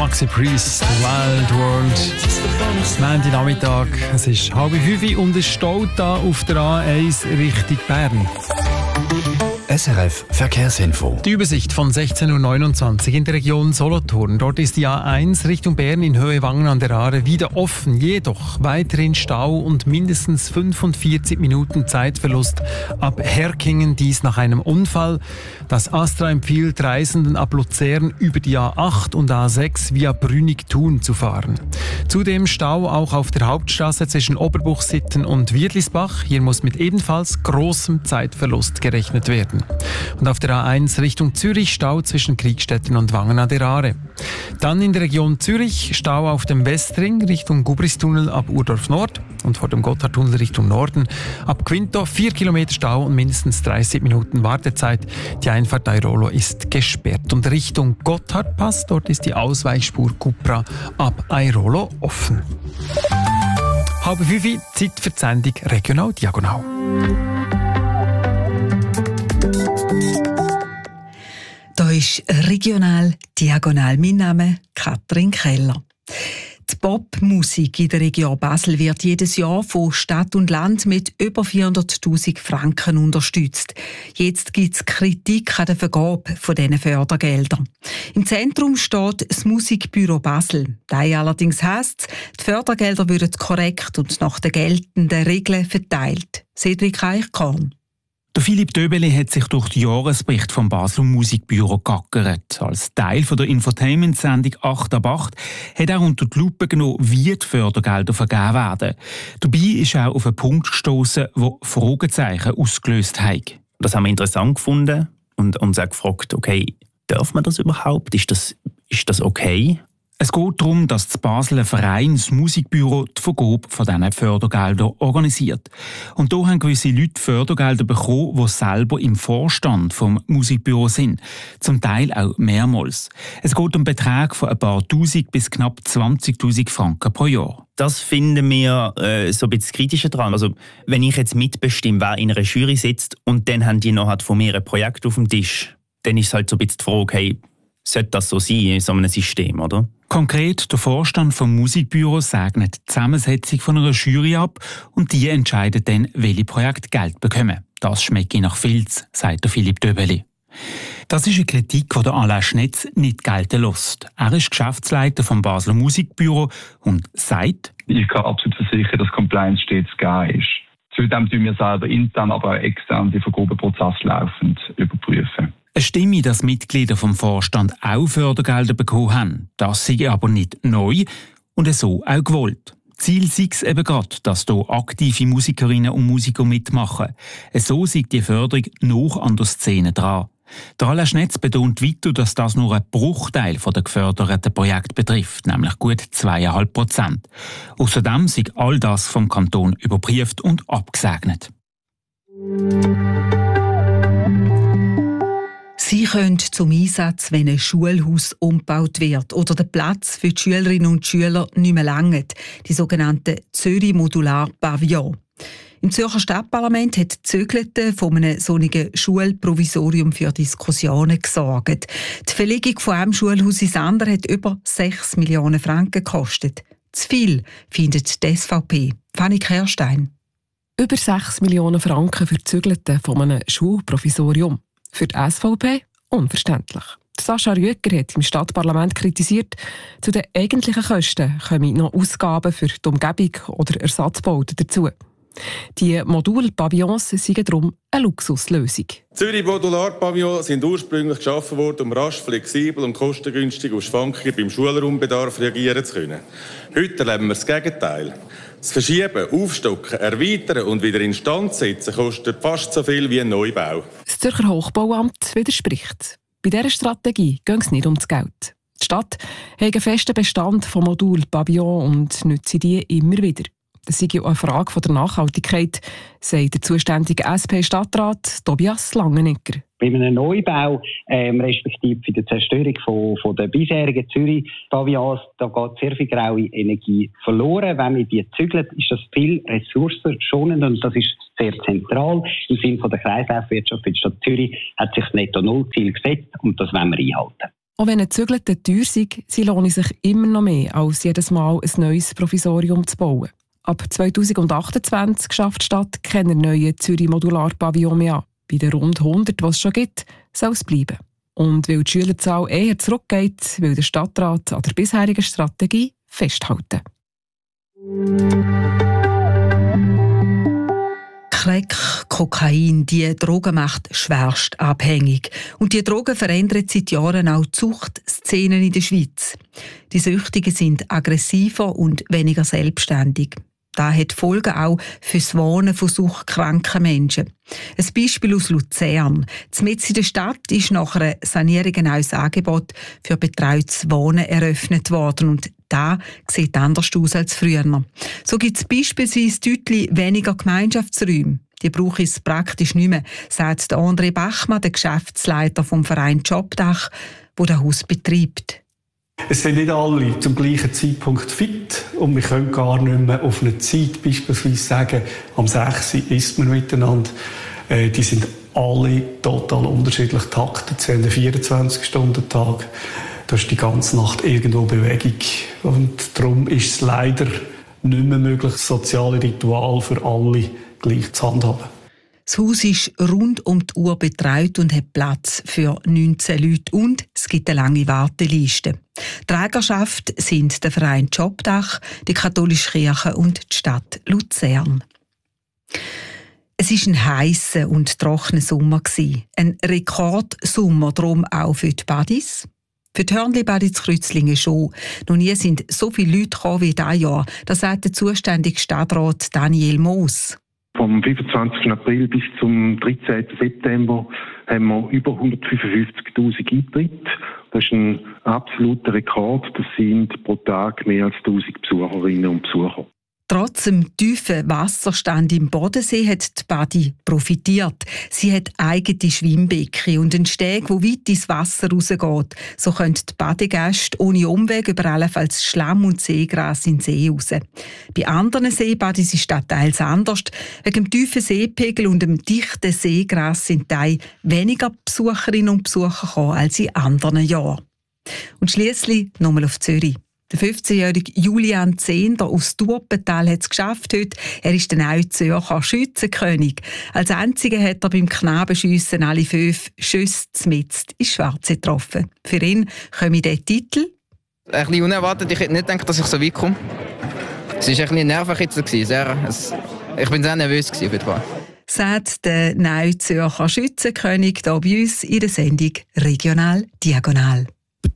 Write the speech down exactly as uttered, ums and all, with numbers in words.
Maxi Priest, Wild World. Montag Nachmittag, es ist halb fünf und es steht da auf der A eins Richtung Bern. S R F Verkehrsinfo. Die Übersicht von sechzehn Uhr neunundzwanzig in der Region Solothurn. Dort ist die A eins Richtung Bern in Höhe Wangen an der Aare wieder offen. Jedoch weiterhin Stau und mindestens fünfundvierzig Minuten Zeitverlust ab Herkingen. Dies nach einem Unfall. Das Astra empfiehlt Reisenden ab Luzern über die A acht und A sechs via Brünig-Thun zu fahren. Zudem Stau auch auf der Hauptstraße zwischen Oberbuchsitten und Wiedlisbach. Hier muss mit ebenfalls großem Zeitverlust gerechnet werden. Und auf der A eins Richtung Zürich Stau zwischen Kriegstetten und Wangen an der Aare. Dann in der Region Zürich Stau auf dem Westring Richtung Gubristunnel ab Urdorf Nord und vor dem Gotthardtunnel Richtung Norden. Ab Quinto vier Kilometer Stau und mindestens dreißig Minuten Wartezeit. Die Einfahrt Airolo ist gesperrt. Und Richtung Gotthardpass, dort ist die Ausweichspur Cupra ab Airolo offen. Halb fünf, Zeit für die Sendung Regional Diagonal. Da ist regional diagonal. Mein Name Katrin Keller. Die Popmusik in der Region Basel wird jedes Jahr von Stadt und Land mit über vierhunderttausend Franken unterstützt. Jetzt gibt es Kritik an der Vergabe von diesen Fördergeldern. Im Zentrum steht das Musikbüro Basel. Das allerdings heisst, die Fördergelder würden korrekt und nach den geltenden Regeln verteilt. Cedric Eichkorn. Der Philipp Döbeli hat sich durch den Jahresbericht vom Basler Musikbüro gackert. Als Teil der Infotainment-Sendung acht ab acht hat er unter die Lupe genommen, wie die Fördergelder vergeben werden. Dabei ist er auch auf einen Punkt gestossen, der Fragezeichen ausgelöst hat. Das haben wir interessant gefunden und uns auch gefragt, okay, darf man das überhaupt? Ist das, ist das okay? Es geht darum, dass das Basler Verein, das Musikbüro, die Vergabe von diesen Fördergeldern organisiert. Und da haben gewisse Leute Fördergelder bekommen, die selber im Vorstand vom Musikbüro sind. Zum Teil auch mehrmals. Es geht um Beträge von ein paar Tausend bis knapp zwanzigtausend Franken pro Jahr. Das finden wir äh, so ein bisschen kritischer dran. Also, wenn ich jetzt mitbestimme, wer in einer Jury sitzt und dann haben die noch von mir ein Projekt auf dem Tisch, dann ist es halt so ein bisschen die Frage, hey, sollte das so sein in so einem System, oder? Konkret, der Vorstand vom Musikbüro segnet die Zusammensetzung von einer Jury ab und die entscheidet dann, welche Projekte Geld bekommen. Das schmeckt nach Filz, sagt der Philipp Döbeli. Das ist eine Kritik, die Alain Schnetz nicht gelten lässt. Er ist Geschäftsleiter vom Basler Musikbüro und sagt: Ich kann absolut versichern, dass Compliance stets gegeben ist. Zudem tun wir selber intern, aber auch extern die Vergabeprozess laufend überprüfen. Es stimme, dass Mitglieder vom Vorstand auch Fördergelder bekommen haben. Das sei aber nicht neu und so auch gewollt. Ziel sei es eben gerade, dass hier aktive Musikerinnen und Musiker mitmachen. So sei die Förderung noch an der Szene dran. Der Alain Schnetz betont weiter, dass das nur ein Bruchteil der geförderten Projekte betrifft, nämlich gut zweieinhalb Prozent. Außerdem sei all das vom Kanton überprüft und abgesegnet. Sie können zum Einsatz, wenn ein Schulhaus umgebaut wird oder der Platz für die Schülerinnen und Schüler nicht mehr reicht, die sogenannte Zürich Modular Pavillon. Im Zürcher Stadtparlament hat die Zögelte von einem solchen Schulprovisorium für Diskussionen gesorgt. Die Verlegung von einem Schulhaus ins andere hat über sechs Millionen Franken gekostet. Zu viel, findet die S V P. Fanny Kerstein. Über sechs Millionen Franken für die Zögelte von einem Schulprovisorium. Für die S V P unverständlich. Sascha Rüegger hat im Stadtparlament kritisiert, zu den eigentlichen Kosten kommen noch Ausgaben für die Umgebung oder Ersatzbauten dazu. Die Modul-Pavillons sind darum eine Luxuslösung. Zürich Modular-Pavillons sind ursprünglich geschaffen worden, um rasch, flexibel und kostengünstig auf Schwankungen beim Schulraumbedarf reagieren zu können. Heute erleben wir das Gegenteil. Das Verschieben, Aufstocken, Erweitern und wieder instand setzen kostet fast so viel wie ein Neubau. Das Zürcher Hochbauamt widerspricht. Bei dieser Strategie geht es nicht um das Geld. Die Stadt hat einen festen Bestand von Modul Pavillon und nutzt die immer wieder. Das sei ja eine Frage der Nachhaltigkeit, sagt der zuständige S P-Stadtrat Tobias Langenegger. Bei einem Neubau, ähm, respektive bei der Zerstörung von, von der bisherigen Zürich-Pavillons, da geht sehr viel graue Energie verloren. Wenn man die zügelt, ist das viel ressourcenschonend und das ist sehr zentral. Im Sinne von der Kreislaufwirtschaft in der Stadt Zürich hat sich das Netto-Null-Ziel gesetzt und das wollen wir einhalten. Auch wenn ein Zügelten teuer sei, sie lohnen sich immer noch mehr, als jedes Mal ein neues Provisorium zu bauen. Ab zweitausendachtundzwanzig schafft die Stadt keine neuen Zürich Modular-Pavillon mehr an. Bei den rund hundert, die es schon gibt, soll es bleiben. Und weil die Schülerzahl eher zurückgeht, will der Stadtrat an der bisherigen Strategie festhalten. Crack, Kokain, die Droge macht schwerst abhängig. Und die Drogen verändern seit Jahren auch die Suchtszenen in der Schweiz. Die Süchtigen sind aggressiver und weniger selbstständig. Das hat Folgen auch für das Wohnen von suchtkranken Menschen. Ein Beispiel aus Luzern. Mitten in der Stadt ist nach einer Sanierung ein neues Angebot für betreutes Wohnen eröffnet worden. Und das sieht anders aus als früher. So gibt es beispielsweise deutlich weniger Gemeinschaftsräume. Die brauche es praktisch nicht mehr, sagt André Bachmann, der Geschäftsleiter vom Verein Jobdach, der das Haus betreibt. Es sind nicht alle zum gleichen Zeitpunkt fit und wir können gar nicht mehr auf eine Zeit beispielsweise sagen, am sechs Uhr isst man miteinander. Äh, die sind alle total unterschiedlich taktet. Sie haben einen vierundzwanzig-Stunden-Tag. Da ist die ganze Nacht irgendwo Bewegung. Und darum ist es leider nicht mehr möglich, das soziale Ritual für alle gleich zu handhaben. Das Haus ist rund um die Uhr betreut und hat Platz für neunzehn Leute und es gibt eine lange Warteliste. Trägerschaft sind der Verein Jobdach, die Katholische Kirche und die Stadt Luzern. Es war ein heisser und trockener Sommer. Ein Rekordsommer, darum auch für die Badis. Für die Hörnli-Badi zu Kreuzlingen schon. Noch nie sind so viele Leute gekommen wie dieses Jahr. Das sagt der zuständige Stadtrat Daniel Moos. Vom fünfundzwanzigsten April bis zum dreizehnten September haben wir über hundertfünfundfünfzigtausend Eintritte. Das ist ein absoluter Rekord. Das sind pro Tag mehr als tausend Besucherinnen und Besucher. Trotz dem tiefen Wasserstand im Bodensee hat die Badi profitiert. Sie hat eigene Schwimmbecken und einen Steg, der weit ins Wasser rausgeht. So können die Badegäste ohne Umweg über allenfalls Schlamm und Seegras in den See raus. Bei anderen Seebadis ist das teils anders. Wegen dem tiefen Seepegel und dem dichten Seegras sind teils weniger Besucherinnen und Besucher gekommen als in anderen Jahren. Und schliesslich nochmal auf Zürich. Der fünfzehnjährige Julian Zehnder aus Durpental hat es geschafft heute. Er ist der neue Zürcher Schützenkönig. Als einziger hat er beim Knabenschiessen alle fünf Schüsse zmitzt ins Schwarze getroffen. Für ihn komme der Titel. Ein bisschen unerwartet. Ich hätte nicht gedacht, dass ich so weit komme. Es war ein bisschen Nervenkitzel. Sehr, es, ich bin sehr nervös auf jeden Fall. Sagt der neue Zürcher Schützenkönig hier bei uns in der Sendung Regional Diagonal.